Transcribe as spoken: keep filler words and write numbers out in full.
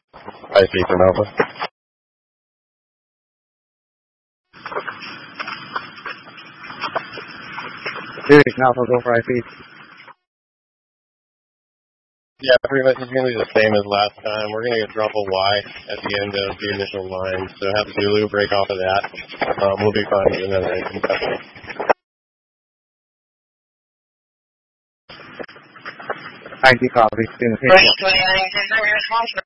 I C from Alpha. Dude, Alpha, go for I C. Yeah, pretty much it's going to be the same as last time. We're going to drop a Y at the end of the initial line, so have Zulu break off of that. Um, we'll be fine with another engine testing. I C copy.